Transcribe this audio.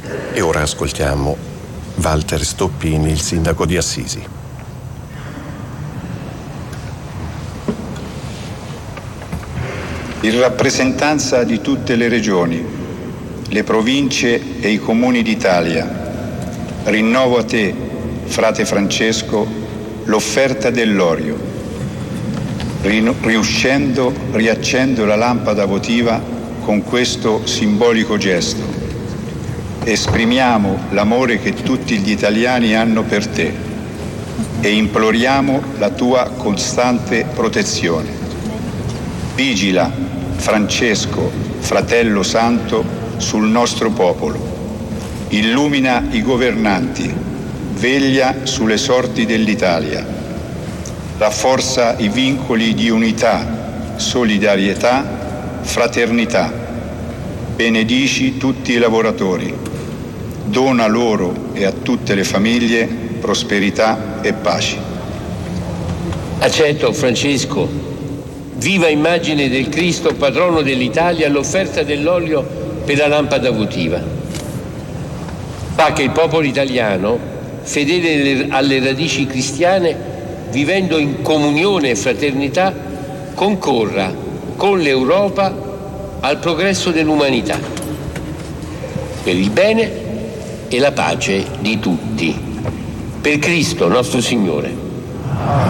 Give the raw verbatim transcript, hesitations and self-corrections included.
E ora ascoltiamo Walter Stoppini, il sindaco di Assisi. In rappresentanza di tutte le regioni, le province e i comuni d'Italia, rinnovo a te, frate Francesco, l'offerta dell'olio, riuscendo, riaccendo la lampada votiva con questo simbolico gesto. Esprimiamo l'amore che tutti gli italiani hanno per te e imploriamo la tua costante protezione. Vigila, Francesco, fratello santo, sul nostro popolo. Illumina i governanti, veglia sulle sorti dell'Italia. Rafforza i vincoli di unità, solidarietà, fraternità. Benedici tutti i lavoratori. Dona loro e a tutte le famiglie prosperità e pace. Accetto, Francesco, viva immagine del Cristo, patrono dell'Italia, l'offerta dell'olio per la lampada votiva. Fa che il popolo italiano, fedele alle radici cristiane, vivendo in comunione e fraternità, concorra con l'Europa al progresso dell'umanità, per il bene e la pace di tutti. Per Cristo nostro Signore.